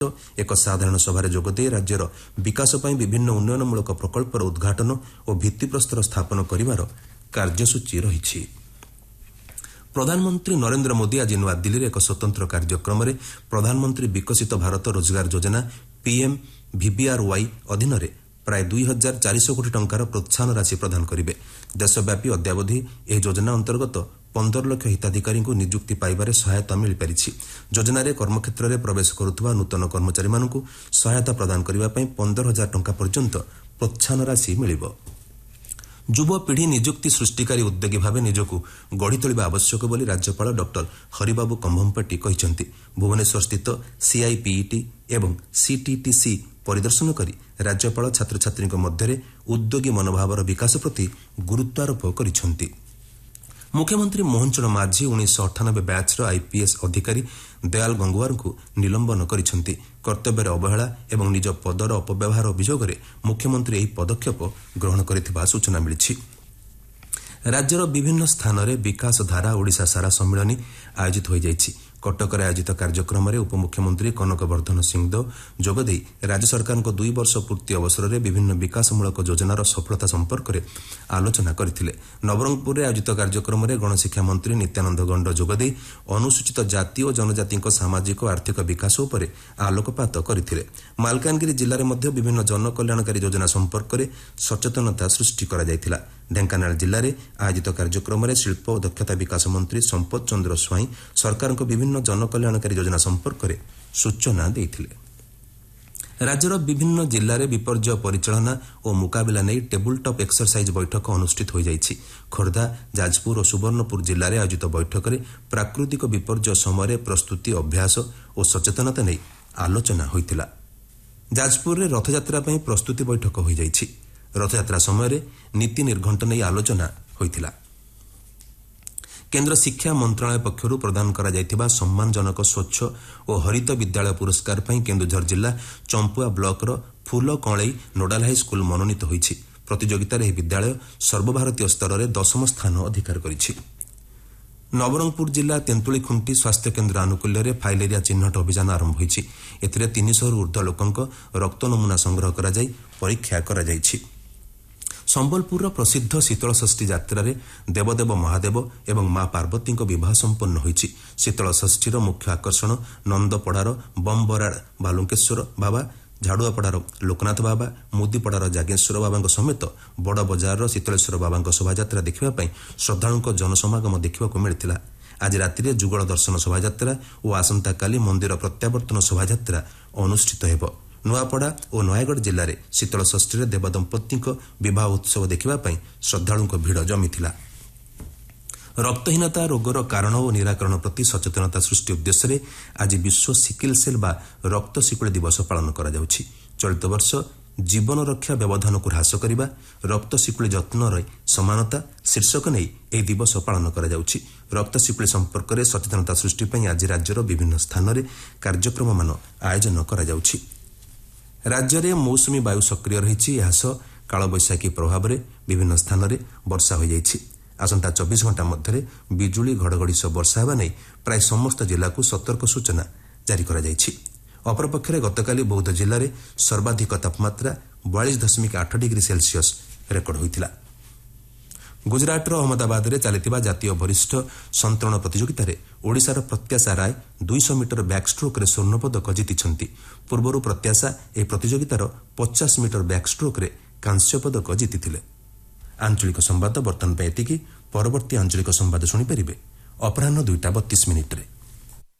ଏକ ସାଧାରଣ ସଭାରେ ଯୋଗଦେଇ ରାଜ୍ୟର ବିକାଶ ପାଇଁ ବିଭିନ୍ନ ଉନ୍ନୟନମୂଳକ ପ୍ରକଳ୍ପର ଉଦ୍ଘାଟନ ଓ ଭିତ୍ତିପ୍ରସ୍ତର ସ୍ଥାପନ କରିବାର କାର୍ଯ୍ୟସୂଚୀ ରହିଛି। ପ୍ରଧାନମନ୍ତ୍ରୀ ନରେନ୍ଦ୍ର ମୋଦି ଆଜି ନୂଆଦିଲ୍ଲୀରେ ଏକ ସ୍ୱତନ୍ତ୍ର କାର୍ଯ୍ୟକ୍ରମରେ ପ୍ରଧାନମନ୍ତ୍ରୀ ବିକଶିତ ଭାରତ ରୋଜଗାର ଯୋଜନା PMVBRY ଅଧୀନରେ ପ୍ରାୟ 2,400 କୋଟି ଟଙ୍କାର ପ୍ରୋତ୍ସାହନ ରାଶି ପ୍ରଦାନ କରିବେ। ଦେଶବ୍ୟାପୀ ଅଦ୍ୟାବଧି ଏହି ଯୋଜନା ଅନ୍ତର୍ଗତ 15 ଲକ୍ଷ ହିତାଧିକାରୀଙ୍କୁ ନିଯୁକ୍ତି ପାଇବାରେ ସହାୟତା ମିଳିପାରିଛି। ଯୋଜନାରେ କର୍ମକ୍ଷେତ୍ରରେ ପ୍ରବେଶ କରୁଥିବା ନୂତନ କର୍ମଚାରୀମାନଙ୍କୁ ସହାୟତା ପ୍ରଦାନ କରିବା ପାଇଁ 15,000 ଟଙ୍କା ପର୍ଯ୍ୟନ୍ତ ପ୍ରୋତ୍ସାହନ ରାଶି ମିଳିବ। ଯୁବପିଢ଼ି ନିଯୁକ୍ତି ସୃଷ୍ଟିକାରୀ ଉଦ୍ୟୋଗୀ ଭାବେ ନିଜକୁ ଗଢ଼ି ତୋଳିବା ଆବଶ୍ୟକ ବୋଲି ରାଜ୍ୟପାଳ ଡକ୍ଟର ହରିବାବୁ କମ୍ଭମପଟ୍ଟି କହିଛନ୍ତି। ଭୁବନେଶ୍ୱରସ୍ଥିତ CIPET ଏବଂ CTTC ପରିଦର୍ଶନ କରି ରାଜ୍ୟପାଳ ଛାତ୍ରଛାତ୍ରୀଙ୍କ ମଧ୍ୟରେ ଉଦ୍ୟୋଗୀ ମନୋଭାବର ବିକାଶ ପ୍ରତି ଗୁରୁତ୍ୱାରୋପ କରିଛନ୍ତି। ମୁଖ୍ୟମନ୍ତ୍ରୀ ମୋହନ ଚରଣ ମାଝୀ 1998 ବ୍ୟାଚ୍ର IPS ଅଧିକାରୀ ଦୟାଲ ଗଙ୍ଗୱାରଙ୍କୁ ନିଲମ୍ବନ କରିଛନ୍ତି। କର୍ତ୍ତବ୍ୟରେ ଅବହେଳା ଏବଂ ନିଜ ପଦର ଅପବ୍ୟବହାର ଅଭିଯୋଗରେ ମୁଖ୍ୟମନ୍ତ୍ରୀ ଏହି ପଦକ୍ଷେପ ଗ୍ରହଣ କରିଥିବା ସୂଚନା ମିଳିଛି। ରାଜ୍ୟର ବିଭିନ୍ନ ସ୍ଥାନରେ ବିକାଶ ଧାରା ଓଡ଼ିଶା ସାରା ସମ୍ମିଳନୀ ଆୟୋଜିତ ହୋଇଯାଇଛି। କଟକରେ ଆୟୋଜିତ କାର୍ଯ୍ୟକ୍ରମରେ ଉପମୁଖ୍ୟମନ୍ତ୍ରୀ କନକ ବର୍ଦ୍ଧନ ସିଂହଦେଓ ଯୋଗଦେଇ ରାଜ୍ୟ ସରକାରଙ୍କ 2 ବର୍ଷ ପୂର୍ତ୍ତି ଅବସରରେ ବିଭିନ୍ନ ବିକାଶମୂଳକ ଯୋଜନାର ସଫଳତା ସମ୍ପର୍କରେ ଆଲୋଚନା କରିଥିଲେ। ନବରଙ୍ଗପୁରରେ ଆୟୋଜିତ କାର୍ଯ୍ୟକ୍ରମରେ ଗଣଶିକ୍ଷା ମନ୍ତ୍ରୀ ନିତ୍ୟାନନ୍ଦ ଗଣ୍ଡ ଯୋଗଦେଇ ଅନୁସୂଚିତ ଜାତି ଓ ଜନଜାତିଙ୍କ ସାମାଜିକ ଓ ଆର୍ଥିକ ବିକାଶ ଉପରେ ଆଲୋକପାତ କରିଥିଲେ। ମାଲକାନଗିରି ଜିଲ୍ଲାରେ ମଧ୍ୟ ବିଭିନ୍ନ ଜନକଲ୍ୟାଣକାରୀ ଯୋଜନା ସମ୍ପର୍କରେ ସଚେତନତା ସୃଷ୍ଟି କରାଯାଇଥିଲା। ଢେଙ୍କାନାଳ ଜିଲ୍ଲାରେ ଆୟୋଜିତ କାର୍ଯ୍ୟକ୍ରମରେ ଶିଳ୍ପ ଓ ଦକ୍ଷତା ବିକାଶ ମନ୍ତ୍ରୀ ସମ୍ପତ ଚନ୍ଦ୍ର ସ୍ୱାଇଁ ସରକାରଙ୍କ ବିଭିନ୍ନ ଜନକଲ୍ୟାଣକାରୀ ଯୋଜନା ସମ୍ପର୍କରେ ସୂଚନା ଦେଇଥିଲେ। ରାଜ୍ୟର ବିଭିନ୍ନ ଜିଲ୍ଲାରେ ବିପର୍ଯ୍ୟୟ ପରିଚାଳନା ଓ ମୁକାବିଲା ନେଇ ଟେବୁଲ୍ ଟପ୍ ଏକ୍ସରସାଇଜ୍ ବୈଠକ ଅନୁଷ୍ଠିତ ହୋଇଯାଇଛି। ଖୋର୍ଦ୍ଧା, ଯାଜପୁର ଓ ସୁବର୍ଣ୍ଣପୁର ଜିଲ୍ଲାରେ ଆୟୋଜିତ ବୈଠକରେ ପ୍ରାକୃତିକ ବିପର୍ଯ୍ୟୟ ସମୟରେ ପ୍ରସ୍ତୁତି ଅଭ୍ୟାସ ଓ ସଚେତନତା ନେଇ ଆଲୋଚନା ହୋଇଥିଲା। ଯାଜପୁରରେ ରଥଯାତ୍ରା ପାଇଁ ପ୍ରସ୍ତୁତି ବୈଠକ ହୋଇଯାଇଛି। ରଥଯାତ୍ରା ସମୟରେ ନୀତି ନିର୍ଘଣ୍ଟ ନେଇ ଆଲୋଚନା ହୋଇଥିଲା। କେନ୍ଦ୍ର ଶିକ୍ଷା ମନ୍ତ୍ରଣାଳୟ ପକ୍ଷରୁ ପ୍ରଦାନ କରାଯାଇଥିବା ସମ୍ମାନଜନକ ସ୍ୱଚ୍ଛ ଓ ହରିତ ବିଦ୍ୟାଳୟ ପୁରସ୍କାର ପାଇଁ କେନ୍ଦୁଝର ଜିଲ୍ଲା ଚମ୍ପୁଆ ବ୍ଲକର ଫୁଲ କଳେଇ ନୋଡାଲ ହାଇସ୍କୁଲ ମନୋନୀତ ହୋଇଛି। ପ୍ରତିଯୋଗିତାରେ ଏହି ବିଦ୍ୟାଳୟ ସର୍ବଭାରତୀୟ ସ୍ତରରେ 10ମ ସ୍ଥାନ ଅଧିକାର କରିଛି। ନବରଙ୍ଗପୁର ଜିଲ୍ଲା ତେନ୍ତୁଳିଖୁଣ୍ଟି ସ୍ୱାସ୍ଥ୍ୟକେନ୍ଦ୍ର ଆନୁକୂଲ୍ୟରେ ଫାଇଲେରିଆ ଚିହ୍ନଟ ଅଭିଯାନ ଆରମ୍ଭ ହୋଇଛି। ଏଥିରେ 300ରୁ ଉର୍ଦ୍ଧ୍ୱ ଲୋକଙ୍କ ରକ୍ତ ନମୁନା ସଂଗ୍ରହ କରାଯାଇ ପରୀକ୍ଷା କରାଯାଇଛି। ସମ୍ବଲପୁରର ପ୍ରସିଦ୍ଧ ଶୀତଳଷଷ୍ଠୀ ଯାତ୍ରାରେ ଦେବଦେବ ମହାଦେବ ଏବଂ ମା ପାର୍ବତୀଙ୍କ ବିବାହ ସମ୍ପନ୍ନ ହୋଇଛି। ଶୀତଳଷଷ୍ଠୀର ମୁଖ୍ୟ ଆକର୍ଷଣ ନନ୍ଦପଡ଼ାର ବମ୍ବରାଡ଼ ବାଲୁଙ୍କେଶ୍ୱର ବାବା, ଝାଡ଼ୁଆପଡ଼ାର ଲୋକନାଥ ବାବା, ମୁଦିପଡ଼ାର ଜାଗେଶ୍ୱର ବାବାଙ୍କ ସମେତ ବଡ଼ ବଜାରର ଶୀତଳେଶ୍ୱର ବାବାଙ୍କ ଶୋଭାଯାତ୍ରା ଦେଖିବା ପାଇଁ ଶ୍ରଦ୍ଧାଳୁଙ୍କ ଜନସମାଗମ ଦେଖିବାକୁ ମିଳିଥିଲା। ଆଜି ରାତିରେ ଯୁଗଳ ଦର୍ଶନ ଶୋଭାଯାତ୍ରା ଓ ଆସନ୍ତାକାଲି ମନ୍ଦିର ପ୍ରତ୍ୟାବର୍ତ୍ତନ ଶୋଭାଯାତ୍ରା ଅନୁଷ୍ଠିତ ହେବ। ନୂଆପଡ଼ା ଓ ନୟାଗଡ଼ ଜିଲ୍ଲାରେ ଶୀତଳଷଷ୍ଠୀରେ ଦେବଦମ୍ପତିଙ୍କ ବିବାହ ଉତ୍ସବ ଦେଖିବା ପାଇଁ ଶ୍ରଦ୍ଧାଳୁଙ୍କ ଭିଡ଼ ଜମିଥିଲା। ରକ୍ତହୀନତା ରୋଗର କାରଣ ଓ ନିରାକରଣ ପ୍ରତି ସଚେତନତା ସୃଷ୍ଟି ଉଦ୍ଦେଶ୍ୟରେ ଆଜି ବିଶ୍ୱ ସିକିଲ୍ ସେଲ୍ ବା ରକ୍ତ ଶିକୁଳି ଦିବସ ପାଳନ କରାଯାଉଛି। ଚଳିତ ବର୍ଷ ଜୀବନ ରକ୍ଷା ବ୍ୟବଧାନକୁ ହ୍ରାସ କରିବା, ରକ୍ତ ଶିକୁଳି ଯତ୍ନରେ ସମାନତା ଶୀର୍ଷକ ନେଇ ଏହି ଦିବସ ପାଳନ କରାଯାଉଛି। ରକ୍ତ ଶିକୁଳି ସମ୍ପର୍କରେ ସଚେତନତା ସୃଷ୍ଟି ପାଇଁ ଆଜି ରାଜ୍ୟର ବିଭିନ୍ନ ସ୍ଥାନରେ କାର୍ଯ୍ୟକ୍ରମମାନ ଆୟୋଜନ କରାଯାଉଛି। ରାଜ୍ୟରେ ମୌସୁମୀ ବାୟୁ ସକ୍ରିୟ ରହିଛି। ଏହା ସହ କାଳବୈଶାଖୀ ପ୍ରଭାବରେ ବିଭିନ୍ନ ସ୍ଥାନରେ ବର୍ଷା ହୋଇଯାଇଛି। ଆସନ୍ତା 24 ଘଣ୍ଟା ମଧ୍ୟରେ ବିଜୁଳି ଘଡ଼ଘଡ଼ି ସହ ବର୍ଷା ହେବା ନେଇ ପ୍ରାୟ ସମସ୍ତ ଜିଲ୍ଲାକୁ ସତର୍କ ସୂଚନା ଜାରି କରାଯାଇଛି। ଅପରପକ୍ଷରେ ଗତକାଲି ବୌଦ୍ଧ ଜିଲ୍ଲାରେ ସର୍ବାଧିକ ତାପମାତ୍ରା 42.8 ଡିଗ୍ରୀ ସେଲ୍ସିୟସ୍ ରେକର୍ଡ ହୋଇଥିଲା। ଗୁଜରାଟର ଅହମ୍ମଦାବାଦରେ ଚାଲିଥିବା ଜାତୀୟ ବରିଷ୍ଠ ସନ୍ତରଣ ପ୍ରତିଯୋଗିତାରେ ଓଡ଼ିଶାର ପ୍ରତ୍ୟାଶା ରାୟ 200 ମିଟର ବ୍ୟାକ୍ଷ୍ଟ୍ରୋକ୍ରେ ସ୍ୱର୍ଣ୍ଣପଦକ ଜିତିଛନ୍ତି। ପୂର୍ବରୁ ପ୍ରତ୍ୟାଶା ଏହି ପ୍ରତିଯୋଗିତାର 50 ମିଟର ବ୍ୟାକ୍ଷ୍ଟ୍ରୋକ୍ରେ କାଂସ୍ୟ ପଦକ ଜିତିଥିଲେ। ଆଞ୍ଚଳିକ ସମ୍ବାଦ ବର୍ତ୍ତମାନ ପାଇଁ ଏତିକି। ପରବର୍ତ୍ତୀ ଆଞ୍ଚଳିକ ସମ୍ବାଦ ଶୁଣିପାରିବେ ଅପରାହ୍ନ 2ଟା 32 ମିନିଟ୍ରେ।